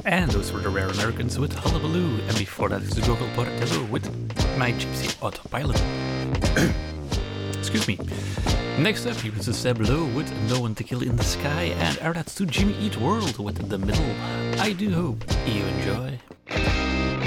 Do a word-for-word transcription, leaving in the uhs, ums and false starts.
And those were the Rare Americans with Hullabaloo, and before that is the Gogol Portillo with My Gypsy Autopilot. Excuse me. Next up, here is the Seb Low with No One to Kill in the Sky, and our that's to Jimmy Eat World with The Middle. I do hope you enjoy.